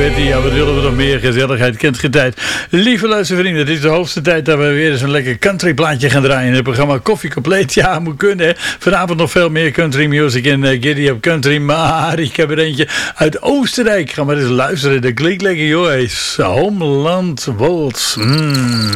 Betty. Ja, wat willen we nog meer? Gezelligheid kent geen tijd. Lieve luistervrienden, het is de hoogste tijd dat we weer eens een lekker country plaatje gaan draaien in het programma Koffie Compleet. Ja, moet kunnen, hè. Vanavond nog veel meer country music en Giddy Up Country. Maar ik heb er eentje uit Oostenrijk. Ga maar eens luisteren. Dat klinkt lekker, joh. Homeland Waltz.